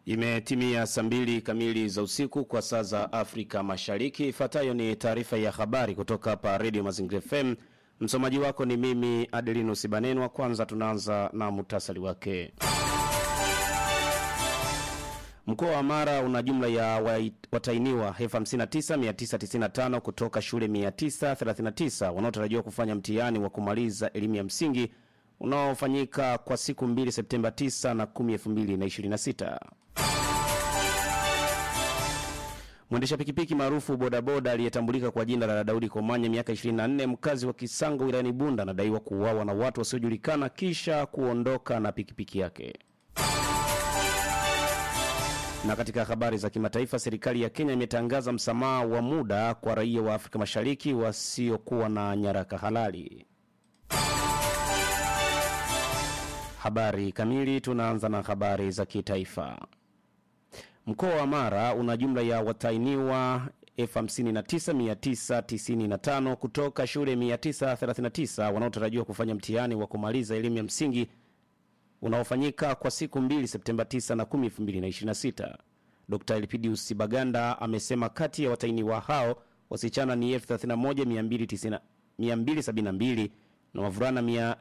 Imetimia saa 2 kamili za usiku kwa saa za Afrika Mashariki. Ifuatayo ni taarifa ya habari kutoka hapa Radio Mazingira FM. Msomaji wako ni mimi Adelino Sibanenwa. Kwanza tunaanza na muhtasari wake. Mkoa wa Mara una jumla ya watainiwa 59995 kutoka shule 939 wanaotarajiwa kufanya mtihani wa kumaliza elimu ya msingi unaofanyika kwa siku 2 Septemba 9 na 10 2026. Mwendesha pikipiki maarufu bodaboda aliyetambulika kwa jina la Daudi Komanya miaka 24 mkazi wa Kisango wilayani Bunda anadaiwa kuuawa na watu wasiojulikana kisha kuondoka na pikipiki yake. Na katika habari za kimataifa, serikali ya Kenya imetangaza msamaha wa muda kwa raia wa Afrika Mashariki wasiokuwa na nyaraka halali. Habari kamili. Tunaanza na habari za kitaifa. Mkoa wa Mara una jumla ya watainiwa 59995 kutoka shule 939 wanaotarajiwa kufanya mtihani wa kumaliza elimu ya msingi unaofanyika kwa siku 2 Septemba 9 na 10 2026. Dr. Elpidius Baganda amesema kati ya watainiwa hao wasichana ni 31272 na wavulana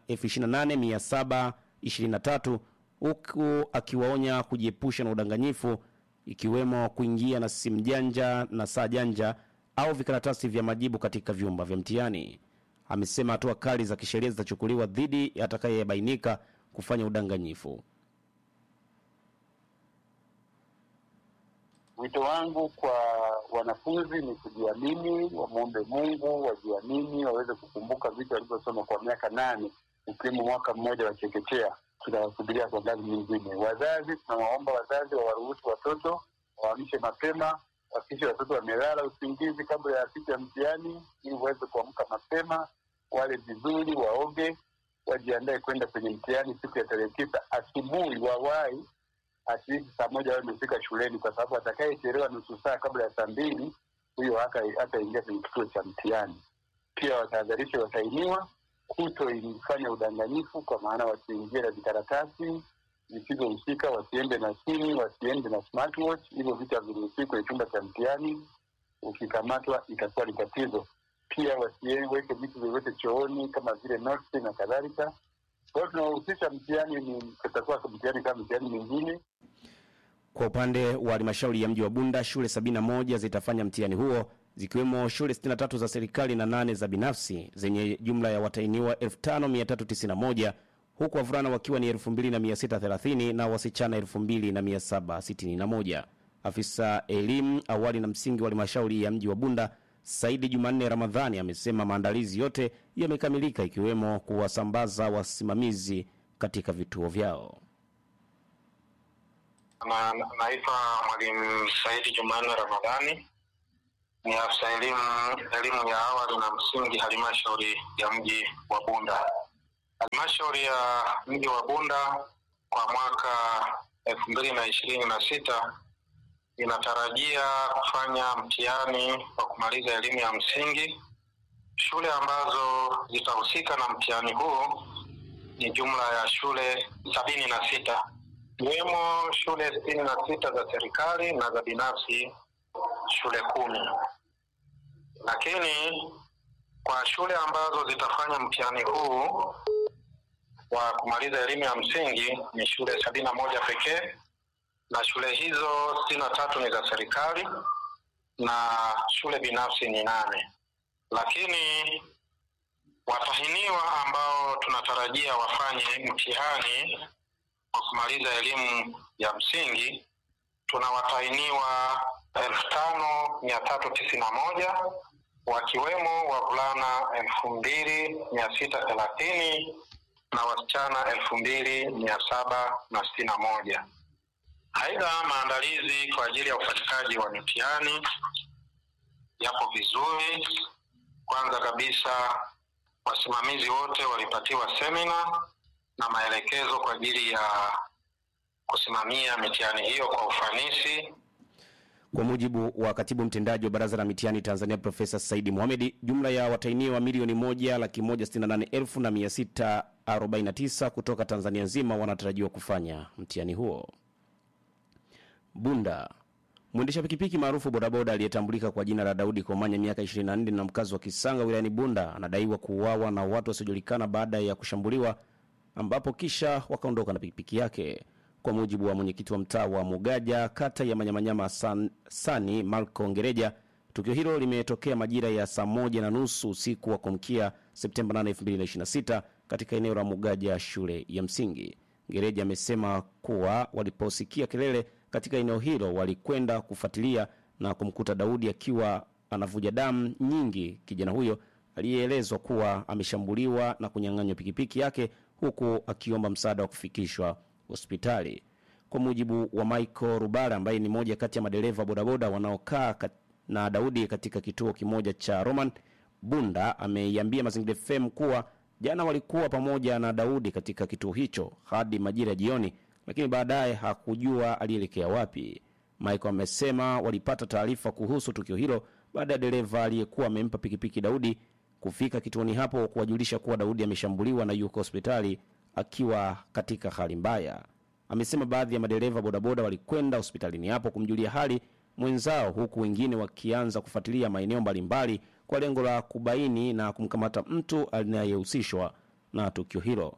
28723, huku akiwaonya kujiepusha na udanganyifu ikiwemo kuingia na simu janja na saa janja au vikaratasi vya majibu katika vyumba vya mtihani. Amesema hatua kali za kisheria zitachukuliwa dhidi ya atakayebainika kufanya udanganyifu. Wito wangu kwa wanafunzi ni kujiamini, wamuombe Mungu, wajiamini, waweze kukumbuka vitu walivyosoma kwa miaka 8 ukiwemo mwaka mmoja wa chekechea. Tunawasubiria kwa ngazi nyingine. Wazazi, tunawaomba wazazi wawaruhusu watoto waamshe mapema, wakisha watoto wamelala usingizi kabla ya siku ya mtihani ili waweze kuamka mapema, wale vizuri, waoge, wajiandae kwenda kwenye mtihani siku ya tarehe 9 asubuhi. Wawahi at least saa 1 wao wamefika shuleni, kwa sababu atakayechelewa nusu saa kabla ya saa 2 huyo hata ingia kwenye kituo cha mtihani. Pia watahadharisha watainiwa kutoifanya udanganyifu, kwa maana wasiingie na vikaratasi visivyohusika, wasiende na simu, wasiende na smartwatch. Hivyo vitu haviruhusiwi kwenye chumba cha mtihani. Ukikamatwa itakuwa ni tatizo. Pia wasiweke vitu vyovyote chooni kama vile notes na kadhalika. Kwa hiyo tunahusisha mtihani ni kutakuwa mtihani kama mtihani mwingine. Kwa upande wa halmashauri ya mji wa Bunda, shule 71 zitafanya mtihani huo, zikiwemo shule 63 za serikali na 8 za binafsi zenye jumla ya watainiwa 5391, huku wavulana wakiwa ni 2630 na wasichana 2761. Afisa elimu awali na msingi wa halmashauri ya mji wa Bunda, Saidi Jumanne Ramadhani, amesema maandalizi yote yamekamilika ikiwemo kuwasambaza wasimamizi katika vituo vyao. Naitwa Mwalimu Saidi Jumanne Ramadhani, ni afisa elimu ya awali na msingi halmashauri ya mji wa Bunda. Halmashauri ya mji wa Bunda kwa mwaka 2026 inatarajia kufanya mtihani wa kumaliza elimu ya msingi. Shule ambazo zitahusika na mtihani huu ni jumla ya shule 76, ikiwemo shule 66 za serikali na za binafsi shule 10. Lakini kwa shule ambazo zitafanya mtihani huu wa kumaliza elimu ya msingi ni shule 71 pekee, na shule hizo 63 ni za serikali na shule binafsi ni 8. Lakini watahiniwa ambao tunatarajia wafanye mtihani wa kumaliza elimu ya msingi, tuna watahiniwa 5391, wakiwemo wavulana 2630 na wasichana 2761. Aidha, maandalizi kwa ajili ya ufanyikaji wa mitihani yapo vizuri. Kwanza kabisa, wasimamizi wote walipatiwa semina na maelekezo kwa ajili ya kusimamia mitihani hiyo kwa ufanisi. Kwa mujibu wa katibu mtendaji wa Baraza la Mitihani Tanzania Profesa Saidi Mohamed, jumla ya watainiwa milioni 1,168,649 kutoka Tanzania nzima wanatarajiwa kufanya mtihani huo. Bunda. Mwendesha pikipiki maarufu bodaboda aliyetambulika kwa jina la Daudi Komanya miaka 24 na mkazi wa Kisanga wilayani Bunda anadaiwa kuuawa na watu wasiojulikana baada ya kushambuliwa ambapo kisha wakaondoka na pikipiki yake. Kwa mujibu wa mwenyekiti wa mtaa wa Mugaja kata ya Manyamanyama Sani Marco Ngereja, tukio hilo limetokea majira ya saa 1:30 usiku wa kumkia Septemba 8, 2026 katika eneo la Mugaja shule ya msingi. Ngereja amesema kuwa waliposikia kelele katika eneo hilo walikwenda kufuatilia na kumkuta Daudi akiwa anavuja damu nyingi. Kijana huyo aliyeelezwa kuwa ameshambuliwa na kunyang'anywa pikipiki yake huku akiomba msaada wa kufikishwa hospitali. Kwa mujibu wa Michael Rubara ambaye ni mmoja kati ya madereva bodaboda wanaokaa na Daudi katika kituo kimoja cha Roman Bunda, ameiambia Mazingira FM kuwa jana walikuwa pamoja na Daudi katika kituo hicho hadi majira ya jioni, lakini baadaye hakujua alielekea wapi. Michael amesema walipata taarifa kuhusu tukio hilo baada ya dereva aliyekuwa amempa pikipiki Daudi kufika kituoni hapo kuwajulisha kuwa Daudi ameshambuliwa na yuko hospitali akiwa katika hali mbaya. Amesema baadhi ya madereva bodaboda walikwenda hospitalini hapo kumjulia hali mwenzao, huku wengine wakianza kufuatilia maeneo mbalimbali kwa lengo la kubaini na kumkamata mtu anayehusishwa na tukio hilo.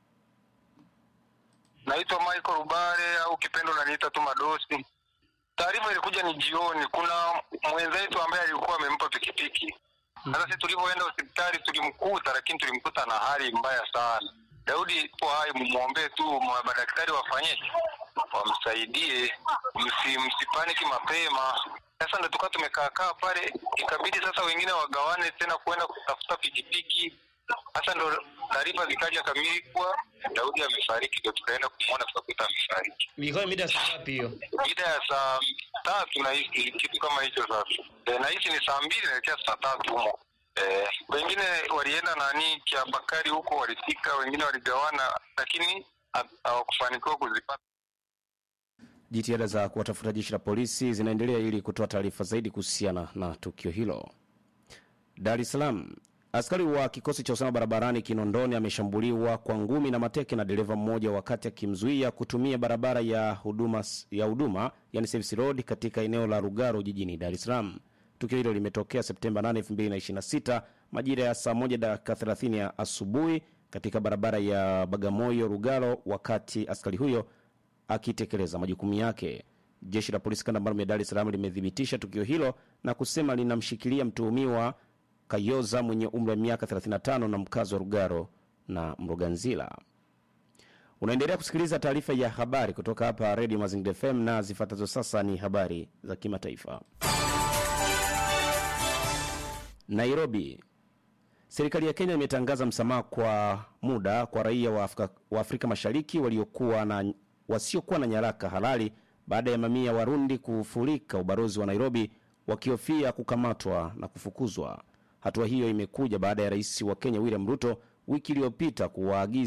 Naitwa Michael Rubare au kipendo naniita tu Madosi. Taarifa ilikuja ni jioni, kuna mwenzetu ambaye alikuwa amempa pikipiki. Sasa sisi tulipoenda hospitali tulimkuta, lakini tulimkuta na hali mbaya sana. Daudi ipo hai, muombe tu madaktari wafanye wamsaidie, msipaniki mapema. Sasa ndio tukawa tumekaa pale, ikabidi sasa wengine wagawane tena kwenda kutafuta pikipiki. Sasa ndio taarifa zikaja kamili kwa Daudi amefariki, ndio tukaenda kumuona tukakuta amefariki. Ilikuwa mida saa ngapi hiyo? Mida ya saa 3 na hiki kitu kama hicho sasa. Na hiki ni saa 2 naelekea saa 3 huko. Wengine walienda kia Bakari huko walifika, wengine waligawana lakini hawakufanikiwa kuzipata. Jitihada za kuwatafuta jeshi la polisi zinaendelea ili kutoa taarifa zaidi kuhusiana na tukio hilo. Dar es Salaam. Askari wa kikosi cha usalama barabarani Kinondoni ameshambuliwa kwa ngumi na mateke na dereva mmoja wakati akimzuia kutumia barabara ya huduma yani service road katika eneo la Rugaro jijini Dar es Salaam. Tukio hilo limetokea Septemba 8, 2026 majira ya saa 1:30 ya asubuhi katika barabara ya Bagamoyo Rugaro, wakati askari huyo akitekeleza majukumu yake. Jeshi la polisi kanda maalum ya Dar es Salaam limedhibitisha tukio hilo na kusema linamshikilia mtuhumiwa Kayoza mwenye umri wa miaka 35 na mkazi wa Rugaro na Mroganzila. Unaendelea kusikiliza taarifa ya habari kutoka hapa Radio Mazingira FM na zifuatazo sasa ni habari za kimataifa. Nairobi. Serikali ya Kenya imetangaza msamaha kwa muda kwa raia wa Afrika Mashariki wasiokuwa na nyaraka halali baada ya mamia Warundi kufurika ubalozi wa Nairobi wakihofia kukamatwa na kufukuzwa. Hatua hiyo imekuja baada ya rais wa Kenya William Ruto wiki iliyopita kuwaagiza